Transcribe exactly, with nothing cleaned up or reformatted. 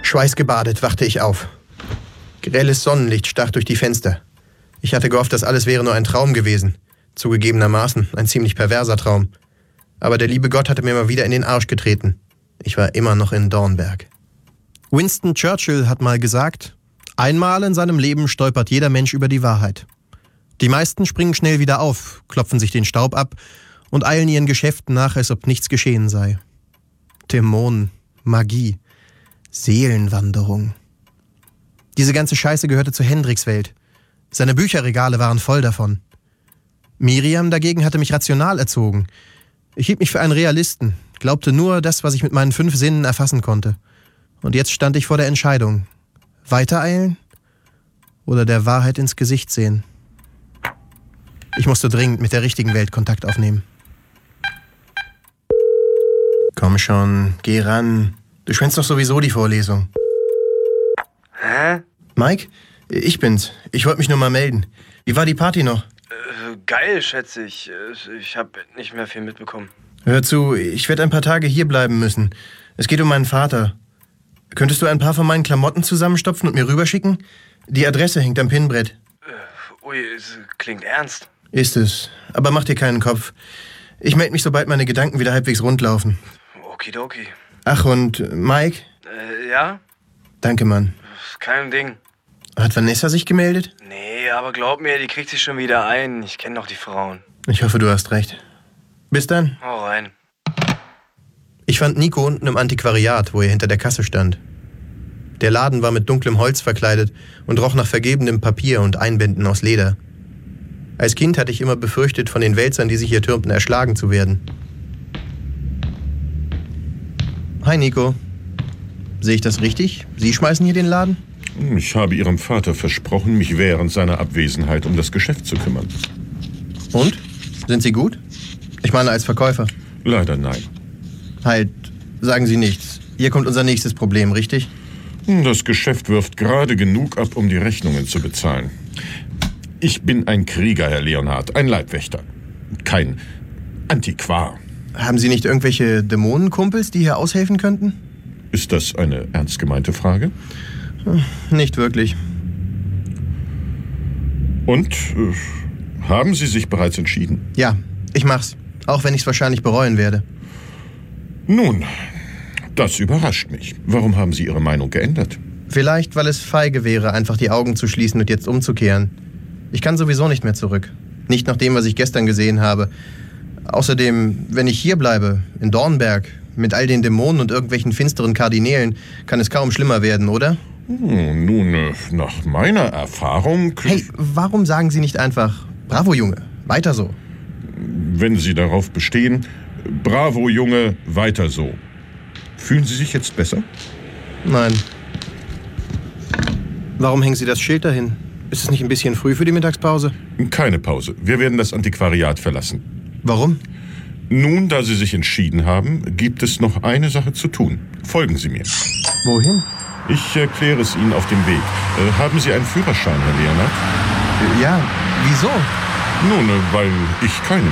Schweißgebadet wachte ich auf. Grelles Sonnenlicht stach durch die Fenster. Ich hatte gehofft, das alles wäre nur ein Traum gewesen. Zugegebenermaßen ein ziemlich perverser Traum. Aber der liebe Gott hatte mir mal wieder in den Arsch getreten. Ich war immer noch in Dornberg. Winston Churchill hat mal gesagt, einmal in seinem Leben stolpert jeder Mensch über die Wahrheit. Die meisten springen schnell wieder auf, klopfen sich den Staub ab und eilen ihren Geschäften nach, als ob nichts geschehen sei. Dämonen, Magie, Seelenwanderung. Diese ganze Scheiße gehörte zu Hendricks Welt. Seine Bücherregale waren voll davon. Miriam dagegen hatte mich rational erzogen. Ich hielt mich für einen Realisten, glaubte nur das, was ich mit meinen fünf Sinnen erfassen konnte. Und jetzt stand ich vor der Entscheidung. Weitereilen oder der Wahrheit ins Gesicht sehen? Ich musste dringend mit der richtigen Welt Kontakt aufnehmen. Komm schon, geh ran. Du schwänzt doch sowieso die Vorlesung. Hä? Mike? Ich bin's. Ich wollte mich nur mal melden. Wie war die Party noch? Äh, geil, schätze ich. Ich habe nicht mehr viel mitbekommen. Hör zu, ich werde ein paar Tage hier bleiben müssen. Es geht um meinen Vater. Könntest du ein paar von meinen Klamotten zusammenstopfen und mir rüberschicken? Die Adresse hängt am Pinnbrett. Äh, ui, es klingt ernst. Ist es. Aber mach dir keinen Kopf. Ich melde mich, sobald meine Gedanken wieder halbwegs rund laufen. Okidoki. Ach, und Mike? Äh, ja? Danke, Mann. Kein Ding. Hat Vanessa sich gemeldet? Nee, aber glaub mir, die kriegt sich schon wieder ein. Ich kenne doch die Frauen. Ich hoffe, du hast recht. Bis dann. Hau rein. Ich fand Nico unten im Antiquariat, wo er hinter der Kasse stand. Der Laden war mit dunklem Holz verkleidet und roch nach vergebenem Papier und Einbänden aus Leder. Als Kind hatte ich immer befürchtet, von den Wälzern, die sich hier türmten, erschlagen zu werden. Hi Nico. Sehe ich das richtig? Sie schmeißen hier den Laden? Ich habe Ihrem Vater versprochen, mich während seiner Abwesenheit um das Geschäft zu kümmern. Und? Sind Sie gut? Ich meine als Verkäufer. Leider nein. Halt, sagen Sie nichts. Hier kommt unser nächstes Problem, richtig? Das Geschäft wirft gerade genug ab, um die Rechnungen zu bezahlen. Ich bin ein Krieger, Herr Leonhard, ein Leibwächter. Kein Antiquar. Haben Sie nicht irgendwelche Dämonenkumpels, die hier aushelfen könnten? Ist das eine ernst gemeinte Frage? Nicht wirklich. Und, äh, haben Sie sich bereits entschieden? Ja, ich mach's. Auch wenn ich's wahrscheinlich bereuen werde. Nun, das überrascht mich. Warum haben Sie Ihre Meinung geändert? Vielleicht, weil es feige wäre, einfach die Augen zu schließen und jetzt umzukehren. Ich kann sowieso nicht mehr zurück. Nicht nach dem, was ich gestern gesehen habe. Außerdem, wenn ich hier bleibe, in Dornberg, mit all den Dämonen und irgendwelchen finsteren Kardinälen, kann es kaum schlimmer werden, oder? Hm, nun, äh, nach meiner Erfahrung... Hey, warum sagen Sie nicht einfach, bravo Junge, weiter so? Wenn Sie darauf bestehen, bravo Junge, weiter so. Fühlen Sie sich jetzt besser? Nein. Warum hängen Sie das Schild dahin? Ist es nicht ein bisschen früh für die Mittagspause? Keine Pause. Wir werden das Antiquariat verlassen. Warum? Nun, da Sie sich entschieden haben, gibt es noch eine Sache zu tun. Folgen Sie mir. Wohin? Ich erkläre es Ihnen auf dem Weg. Äh, haben Sie einen Führerschein, Herr Leonhard? Ja, wieso? Nun, äh, weil ich keinen